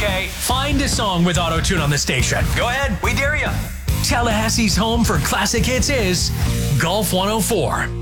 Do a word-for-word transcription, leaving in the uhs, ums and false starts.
Okay, find a song with auto-tune on the station. Go ahead, we dare you. Tallahassee's home for classic hits is Golf one oh four.